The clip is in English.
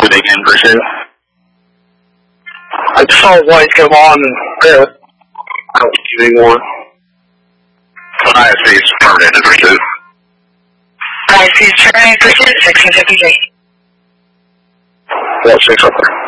again, pursuit. I just saw the lights come on and I don't see anymore. ISP is permanent in pursuit. ISP is permanent in pursuit, 1653. What, 6 up there?